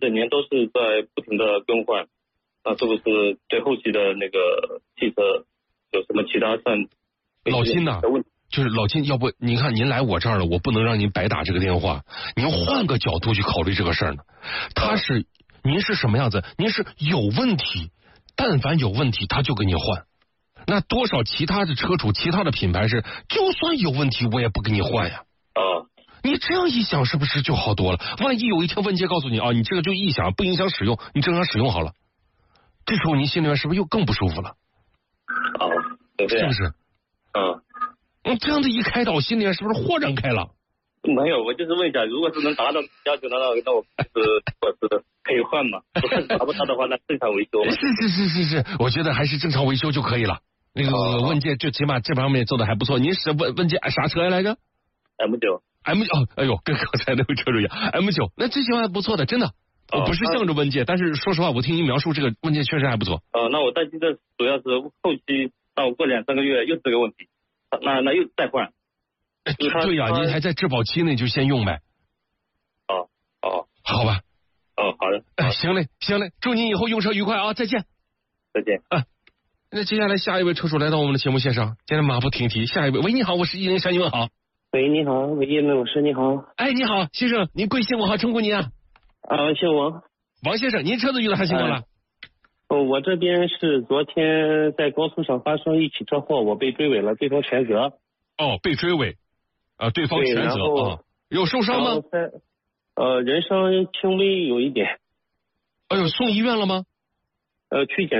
整年都是在不停的更换，那是不是对后期的那个汽车有什么其他上？ 老金呐，就是老金，要不您看您来我这儿了，我不能让您白打这个电话，您换个角度去考虑这个事儿呢。您是什么样子？您是有问题，但凡有问题他就给你换。那多少其他的车主、其他的品牌是，就算有问题我也不给你换呀。你这样一想是不是就好多了？万一有一天问界告诉你啊，你这个就异响，不影响使用，你正常使用好了，这时候您心里面是不是又更不舒服了？是不是？这样的一开导，心里面是不是豁然开朗？ 没有，我就是问一下，如果是能达到要求，那我是可以换嘛？如果达不到的话，那正常维修嘛。 是，我觉得还是正常维修就可以了。那个问界就起码这方面做的还不错。您是问界啥车来着 ？M9。 哎呦，跟刚才那位车主一样 ，M9，那这些还不错的，真的。我不是向着问界，但是说实话，我听您描述这个问界确实还不错。 那我担心的主要是后期，那我过2-3个月又是这个问题，那又再换。 对呀，您还在质保期内就先用呗。好吧。 好的。 行嘞，祝您以后用车愉快啊！再见。 再见。 那接下来下一位车主来到我们的节目线上，现在马不停蹄，下一位，喂，你好，我是103，你问好。 喂，你好，喂，叶老师，你好。 哎，你好，先生，您贵姓？我好称呼您啊。 姓王。 王先生，您车子遇到啥情况了？ 我这边是昨天在高速上发生一起车祸，我被追尾了，对方全责。 被追尾，对方全责啊，有受伤吗？ 人伤轻微有一点。 送医院了吗？ 去检。